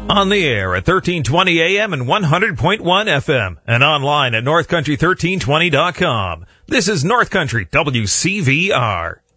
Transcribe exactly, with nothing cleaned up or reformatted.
On the air at thirteen twenty A M and one hundred point one F M and online at north country thirteen twenty dot com. This is North Country W C V R.